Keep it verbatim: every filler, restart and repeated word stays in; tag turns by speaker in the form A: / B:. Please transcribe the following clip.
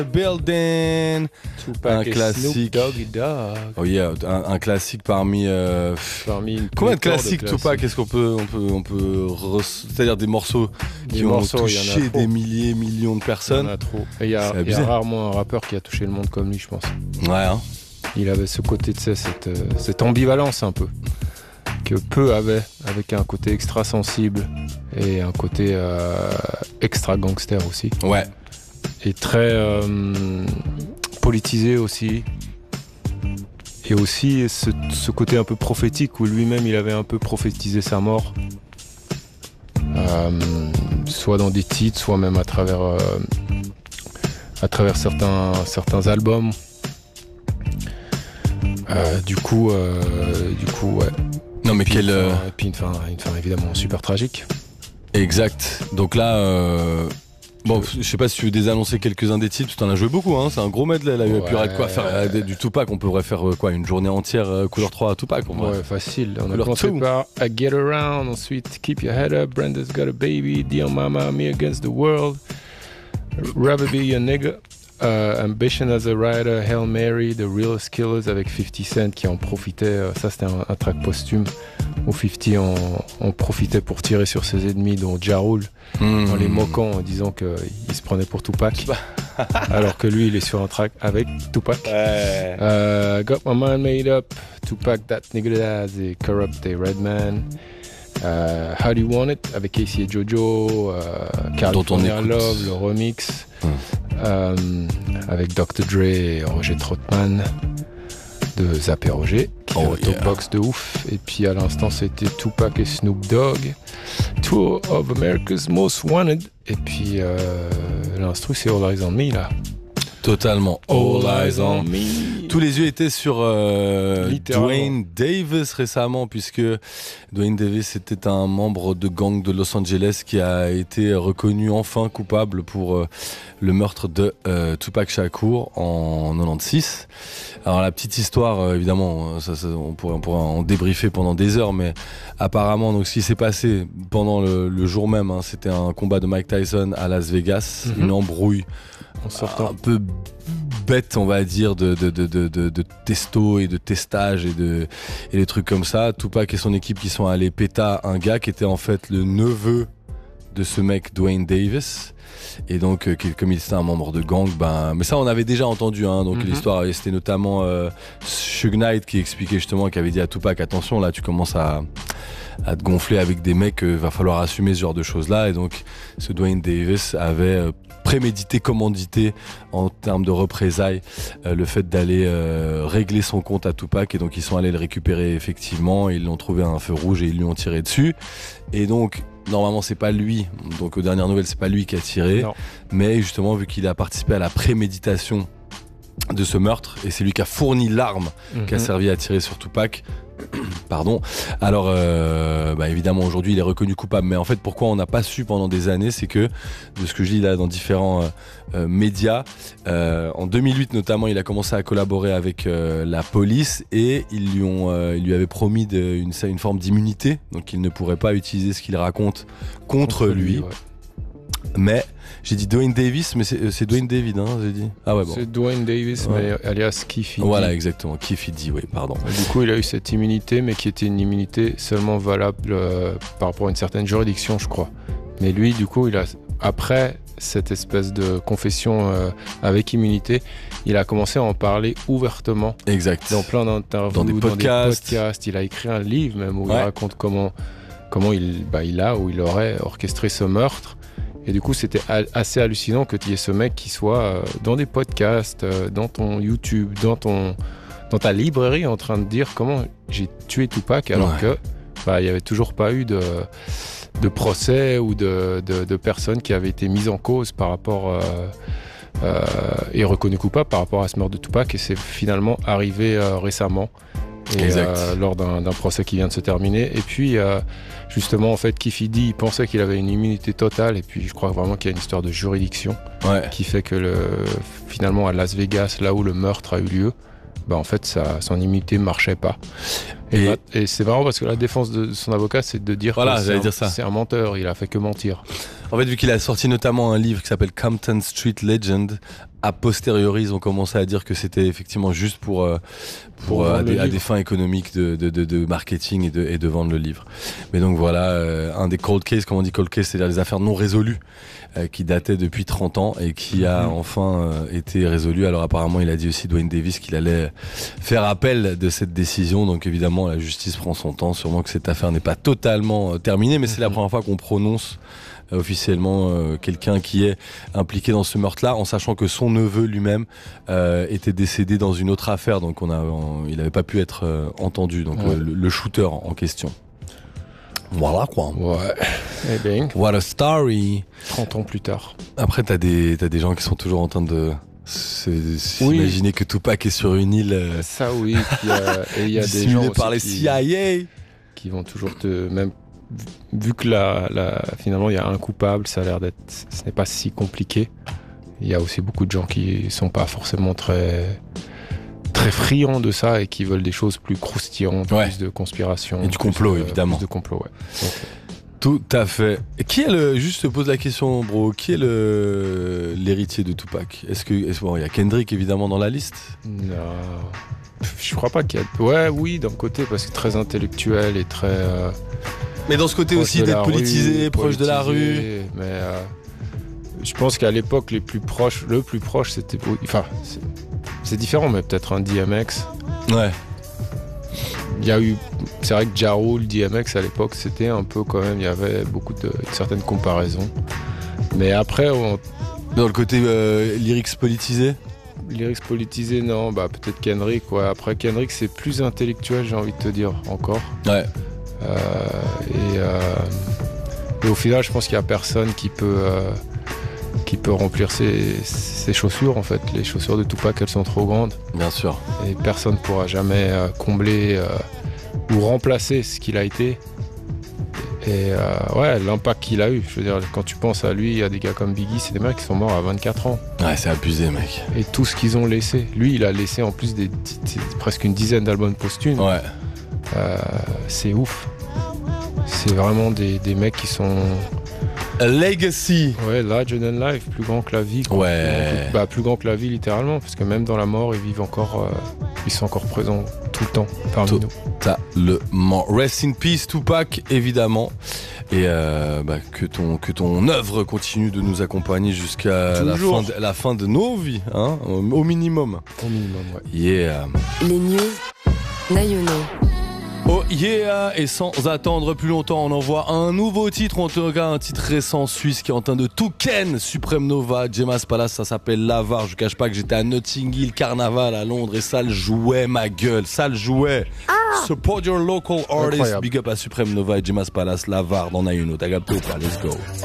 A: Building,
B: Tupac
A: un
B: et
A: classique.
B: Snoop Doggy Dogg.
A: Oh yeah, un, un classique parmi. Euh...
B: Parmi une
A: Combien de
B: pléthore
A: classiques
B: de
A: Tupac est-ce qu'on peut, on peut, on peut, re... c'est-à-dire des morceaux
B: Des
A: qui
B: morceaux,
A: ont
B: il y en a
A: touché
B: trop.
A: des milliers, millions de
B: Il y
A: personnes.
B: en a trop. Et il y a,
A: C'est
B: il y
A: abusé.
B: a rarement un rappeur qui a touché le monde comme lui, je pense.
A: Ouais. Hein.
B: Il avait ce côté, tu sais, cette, euh, cette ambivalence un peu que peu avaient, avec un côté extra sensible et un côté euh, extra gangster aussi.
A: Ouais.
B: Et très euh, politisé aussi. Et aussi ce, ce côté un peu prophétique où lui-même il avait un peu prophétisé sa mort. Euh, soit dans des titres, soit même à travers, euh, à travers certains, certains albums. Euh, du coup, euh, du coup, ouais.
A: Non mais
B: Puis
A: quel.
B: une fin-
A: euh,
B: Et puis une fin, une fin évidemment super tragique.
A: Exact. Donc là. Euh... Bon, je sais pas si tu veux désannoncer quelques-uns des titres, tu en as joué beaucoup, hein. C'est un gros medley là, il y a
B: Ouais.
A: plus rien de quoi faire euh, du Tupac, on pourrait faire euh, quoi, une journée entière euh, couleur trois à Tupac en vrai.
B: Ouais, facile. On a
A: Couleur
B: commencé
A: two.
B: par I Get Around, ensuite Keep Your Head Up, Brenda's Got a Baby, Dear Mama, Me Against the World, Rather Be Your Nigga, euh, Ambition as a Writer, Hail Mary, The Realest Killers avec fifty Cent qui en profitait. euh, Ça, c'était un, un track posthume où fifty en, en profitait pour tirer sur ses ennemis, dont Ja Rule,
A: Mmh.
B: en les moquant, en disant qu'il se prenait pour Tupac, alors que lui, il est sur un track avec Tupac.
A: Ouais.
B: Euh, Got My Mind Made Up, Tupac, That Nigga That, et Corrupt et Redman. Euh, How Do You Want It avec Casey et Jojo, euh, California
A: écoute.
B: Love, le remix,
A: Hum.
B: euh, avec docteur Dre et Roger Troutman de Zapp et Roger, qui
A: Oh
B: est un
A: yeah.
B: top box de ouf. Et puis à l'instant, c'était Tupac et Snoop Dogg, Tour of America's Most Wanted. Et puis euh, l'instru, c'est All Eyes on Me là.
A: Totalement.
B: All Eyes on Me.
A: Tous les yeux étaient sur euh,
B: Littéralement.
A: Dwayne Davis récemment, puisque Dwayne Davis était un membre de gang de Los Angeles qui a été reconnu enfin coupable pour euh, le meurtre de euh, Tupac Shakur en quatre-vingt-seize. Alors la petite histoire, euh, évidemment, ça, ça, on, pourrait, on pourrait en débriefer pendant des heures, mais apparemment, donc, ce qui s'est passé pendant le, le jour même, hein, c'était un combat de Mike Tyson à Las Vegas,
B: Mhm.
A: une embrouille
B: En sortant.
A: un peu bête, on va dire, de, de, de, de, de, de testo et de testage et, de, et des trucs comme ça. Tupac et son équipe qui sont allés péter un gars qui était en fait le neveu de ce mec Dwayne Davis. Et donc, euh, qui- comme il était un membre de gang, ben, mais ça on avait déjà entendu, hein, donc
B: Mhm.
A: l'histoire, et c'était notamment euh, Suge Knight qui expliquait justement, qui avait dit à Tupac, attention là, tu commences à, à te gonfler avec des mecs, euh, va falloir assumer ce genre de choses là. Et donc, ce Dwayne Davis avait euh, prémédité, commandité en termes de représailles euh, le fait d'aller euh, régler son compte à Tupac, et donc ils sont allés le récupérer effectivement, ils l'ont trouvé à un feu rouge et ils lui ont tiré dessus. Et donc normalement c'est pas lui, donc aux dernières nouvelles c'est pas lui qui a tiré,
B: Non.
A: mais justement vu qu'il a participé à la préméditation de ce meurtre, et c'est lui qui a fourni l'arme qui a
B: Mhm.
A: servi à tirer sur Tupac. Pardon. Alors, euh, bah évidemment, aujourd'hui, il est reconnu coupable. Mais en fait, pourquoi on n'a pas su pendant des années, c'est que, de ce que je lis là dans différents euh, euh, médias, euh, en deux mille huit notamment, il a commencé à collaborer avec euh, la police, et ils lui ont, euh, ils lui avaient promis de, une, une forme d'immunité, donc il ne pourrait pas utiliser ce qu'il raconte contre, lui.
B: ouais.
A: Mais j'ai dit Dwayne Davis, mais c'est c'est Dwayne David, hein, j'ai dit. Ah ouais, bon.
B: C'est Dwayne Davis,
A: Ouais.
B: mais alias Keefe.
A: Voilà, exactement. Keefe dit, oui, pardon.
B: Du coup, il a eu cette immunité, mais qui était une immunité seulement valable euh, par rapport à une certaine juridiction, je crois. Mais lui, du coup, il a, après cette espèce de confession euh, avec immunité, il a commencé à en parler ouvertement
A: Exact.
B: dans plein d'interviews,
A: Dans des podcasts.
B: podcasts. Il a écrit un livre même où
A: Ouais.
B: il raconte comment, comment il, bah, il a ou il aurait orchestré ce meurtre. Et du coup, c'était a- assez hallucinant que tu aies ce mec qui soit euh, dans des podcasts, euh, dans ton YouTube, dans, ton, dans ta librairie en train de dire comment j'ai tué Tupac, alors
A: Ouais.
B: que bah, il n'y avait toujours pas eu de, de procès ou de, de, de personnes qui avaient été mises en cause par rapport euh, euh, et reconnues coupables par rapport à ce meurtre de Tupac. Et c'est finalement arrivé euh, récemment. Et,
A: Exact.
B: euh, lors d'un d'un procès qui vient de se terminer. Et puis, euh, justement, en fait, Keefe dit, il pensait qu'il avait une immunité totale. Et puis, je crois vraiment qu'il y a une histoire de juridiction
A: Ouais.
B: qui fait que, le, finalement, à Las Vegas, là où le meurtre a eu lieu, bah, en fait, sa, son immunité ne marchait pas. Et,
A: Et-
B: ma- et c'est marrant parce que la défense de son avocat, c'est de dire
A: Voilà,
B: que c'est
A: j'allais
B: un,
A: dire ça.
B: c'est un menteur, il a fait que mentir.
A: En fait, vu qu'il a sorti notamment un livre qui s'appelle Compton Street Legend, a posteriori, ils ont commencé à dire que c'était effectivement juste pour, euh, pour,
B: Pour
A: euh, à,
B: vendre
A: des,
B: le
A: à
B: livre.
A: des fins économiques de, de, de, de marketing et de, et de vendre le livre. Mais donc voilà, euh, un des cold cases, comme on dit cold case, c'est-à-dire les affaires non résolues, euh, qui dataient depuis trente ans et qui a
B: Mhm.
A: enfin euh, été résolu. Alors apparemment, il a dit aussi, Dwayne Davis, qu'il allait faire appel de cette décision. Donc évidemment, la justice prend son temps. Sûrement que cette affaire n'est pas totalement euh, terminée, mais c'est la
B: Mhm.
A: première fois qu'on prononce euh, officiellement euh, quelqu'un qui est impliqué dans ce meurtre-là, en sachant que son neveu lui-même euh, était décédé dans une autre affaire. Donc on a, on- il n'avait pas pu être euh, entendu. Donc
B: Ouais.
A: le, le shooter en, en question. Voilà quoi.
B: Ouais. Et bien,
A: What a story.
B: trente ans plus tard.
A: Après, t'as des, t'as des gens qui sont toujours en train de se- s'imaginer que Tupac est sur une île euh,
B: Ça, oui. puis, euh, et il y a des gens
A: dissimulée
B: aussi
A: par les
B: qui,
A: C I A.
B: qui vont toujours te. Même vu que la, la, finalement, il y a un coupable, ça a l'air d'être. Ce n'est pas si compliqué. Il y a aussi beaucoup de gens qui sont pas forcément très. très friands de ça et qui veulent des choses plus croustillantes,
A: Ouais.
B: plus de conspiration.
A: Et du
B: plus
A: complot,
B: de-
A: évidemment.
B: Plus de complot, ouais. Donc,
A: Tout à fait. Et qui est le, juste te pose la question, bro, qui est le, l'héritier de Tupac? Est-ce que, est-ce, bon, il y a Kendrick évidemment dans la liste.
B: non. Je crois pas qu'il y a. Ouais, oui, d'un côté, parce que très intellectuel et très. euh,
A: Mais dans ce côté
B: proche
A: aussi
B: de
A: d'être
B: la
A: politisé,
B: rue,
A: proche de la rue.
B: politisé, Mais euh, je pense qu'à l'époque, les plus proches, le plus proche, c'était. Enfin, c'est, c'est différent, mais peut-être un D M X.
A: Ouais.
B: Il y a eu. C'est vrai que Ja Rule, D M X à l'époque, c'était un peu quand même. Il y avait beaucoup de. certaines comparaisons. Mais après, on,
A: Dans le côté euh, lyrics politisé.
B: lyrics politisés, non, bah peut-être Kendrick, ouais. Après, Kendrick, c'est plus intellectuel, j'ai envie de te dire, encore.
A: Ouais.
B: Euh, et, euh, et au final, je pense qu'il n'y a personne qui peut, euh, qui peut remplir ses, ses chaussures, en fait. Les chaussures de Tupac, elles sont trop grandes.
A: Bien sûr.
B: Et personne ne pourra jamais euh, combler euh, ou remplacer ce qu'il a été. Et euh, ouais, l'impact qu'il a eu. Je veux dire, quand tu penses à lui, il y a des gars comme Biggie, c'est des mecs qui sont morts à vingt-quatre ans.
A: Ouais, c'est abusé, mec.
B: Et tout ce qu'ils ont laissé. Lui, il a laissé en plus des, des- des- presque une dizaine d'albums posthumes.
A: Ouais.
B: Euh, c'est ouf. C'est vraiment des, des mecs qui sont
A: A legacy.
B: ouais, larger than life, plus grand que la vie. quoi.
A: Ouais.
B: Bah, plus grand que la vie, littéralement, parce que même dans la mort, ils vivent encore, euh, ils sont encore présents tout le temps parmi
A: Tout.
B: nous.
A: Totalement. Rest in peace, Tupac, évidemment. Et euh, bah, que ton que ton œuvre continue de nous accompagner jusqu'à la
B: Toujours.
A: fin, de, la fin de nos vies, hein, au, au minimum.
B: Au minimum, ouais.
A: Yeah.
C: Les news Nayono.
A: Oh yeah. Et sans attendre plus longtemps, on envoie un nouveau titre, en tout cas un titre récent suisse qui est en train de tout ken. Supreme Nova, Jemas Palace, ça s'appelle Lavar. Je vous cache pas que j'étais à Notting Hill Carnaval à Londres et ça le jouait, ma gueule, ça le jouait. Support your local artist.
B: Incroyable.
A: Big up à Supreme Nova et Jemas Palace, Lavar dans Naïno. T'as capté ou pas? Let's go.